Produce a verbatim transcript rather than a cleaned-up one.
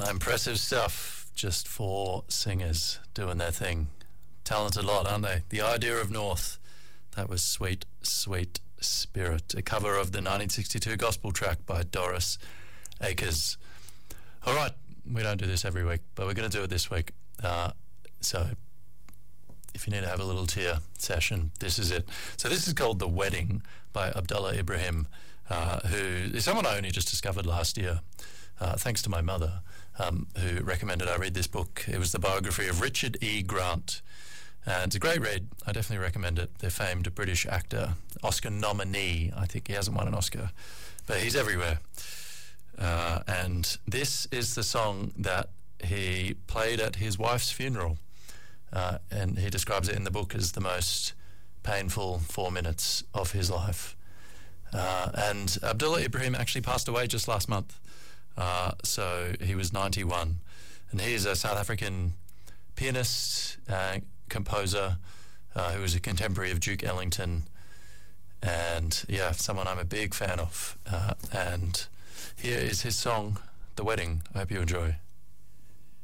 Impressive stuff. Just four singers doing their thing. Talented lot, aren't they? The Idea of North. That was Sweet, Sweet Spirit, a cover of the nineteen sixty-two gospel track by Doris Akers. All right, we don't do this every week, but we're going to do it this week. Uh, so if you need to have a little tear session, this is it. So this is called The Wedding by Abdullah Ibrahim, uh, who is someone I only just discovered last year, uh, thanks to my mother, um, who recommended I read this book. It was the biography of Richard E. Grant. And it's a great read. I definitely recommend it. The famed British actor, Oscar nominee. I think he hasn't won an Oscar, but he's everywhere. Uh, and this is the song that he played at his wife's funeral. Uh, and he describes it in the book as the most painful four minutes of his life. Uh, and Abdullah Ibrahim actually passed away just last month. Uh, so he was ninety-one. And he is a South African pianist, uh, composer, uh, who was a contemporary of Duke Ellington, and yeah, someone I'm a big fan of. Uh, and here is his song, The Wedding. I hope you enjoy.